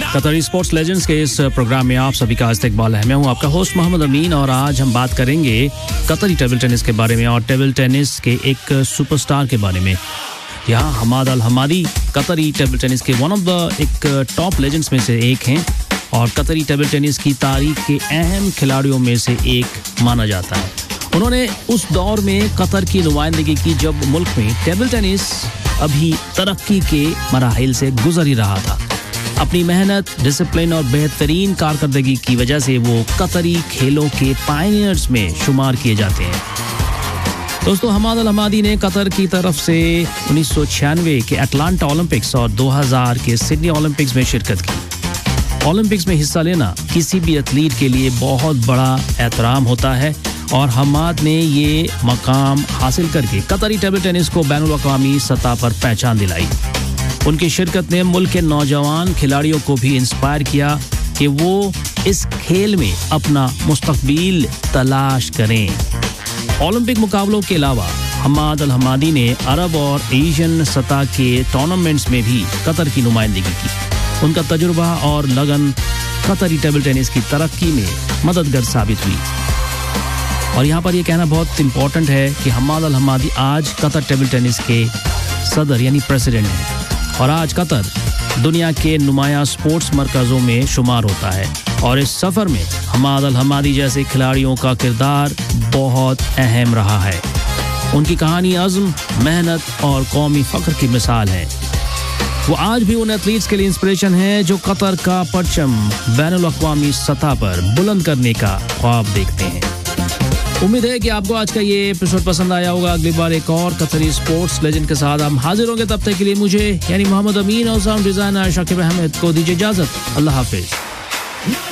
कतरी sports legends के इस प्रोग्राम में आप सभी का इस्तकबाल है। मैं हूं आपका होस्ट मोहम्मद अमीन और आज हम बात करेंगे कतरी टेबल टेनिस के बारे में और टेबल टेनिस के एक सुपरस्टार के बारे में। यहाँ हमाद अल हमादी कतरी टेबल टेनिस के वन ऑफ द एक टॉप लेजेंड्स में से एक हैं और कतरी टेबल टेनिस की तारीख के अहम खिलाड़ियों में से एक माना जाता है। उन्होंने उस दौर में कतर की नुमाइंदगी की जब मुल्क में टेबल टेनिस अभी तरक्की के मराहिल से गुजर ही रहा था। अपनी मेहनत, डिसिप्लिन और बेहतरीन कारकर्दगी की वजह से वो कतरी खेलों के पायनियर्स में शुमार किए जाते हैं। दोस्तों, हमाद अल हमादी ने कतर की तरफ से 1996 के अटलांटा ओलंपिक्स और 2000 के सिडनी ओलंपिक्स में शिरकत की। ओलंपिक्स में हिस्सा लेना किसी भी एथलीट के लिए बहुत बड़ा एहतराम होता है और हमाद ने ये मकाम हासिल करके कतरी टेबल टेनिस को बैनुल-अक़वामी सतह पर पहचान दिलाई। उनकी शिरकत ने मुल्क के नौजवान खिलाड़ियों को भी इंस्पायर किया कि वो इस खेल में अपना मुस्तकबिल तलाश करें। ओलंपिक मुकाबलों के अलावा हमाद अल हमादी ने अरब और एशियन सतह के टूर्नामेंट्स में भी कतर की नुमाइंदगी की। उनका तजुर्बा और लगन कतरी टेबल टेनिस की तरक्की में मददगार साबित हुई। और यहाँ पर यह कहना बहुत इम्पोर्टेंट है कि हमाद अल हमादी आज कतर टेबल टेनिस के सदर यानी प्रेसिडेंट हैं और आज कतर दुनिया के नुमाया स्पोर्ट्स मरकज़ों में शुमार होता है और इस सफ़र में हमाद अल हमादी जैसे खिलाड़ियों का किरदार बहुत अहम रहा है। उनकी कहानी अज़्म, मेहनत और कौमी फ़ख्र की मिसाल है। वो आज भी उन एथलीट्स के लिए इंस्पिरेशन है जो कतर का परचम बैनुल-अक़वामी सतह पर बुलंद करने का ख्वाब देखते हैं। उम्मीद है कि आपको आज का ये एपिसोड पसंद आया होगा। अगली बार एक और कतरी स्पोर्ट्स लेजेंड के साथ हम हाजिर होंगे। तब तक के लिए मुझे यानी मोहम्मद अमीन और साउंड डिजाइनर शाकिब अहमद को दीजिए इजाजत। अल्लाह हाफिज।